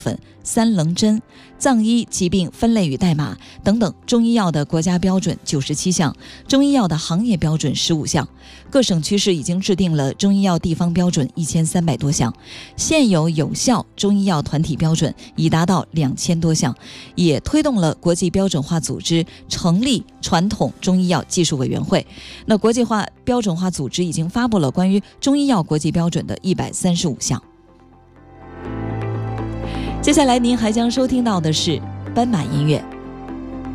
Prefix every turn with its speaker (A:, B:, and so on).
A: 三棱针、藏医疾病分类与代码等等中医药的国家标准97项，中医药的行业标准15项。各省区市已经制定了中医药地方标准1300多项，现有有效中医药团体标准已达到2000多项，也推动了国际标准化组织成立传统中医药技术委员会。那国际化标准化组织已经发布了关于中医药国际标准的135项。接下来您还将收听到的是斑马音乐。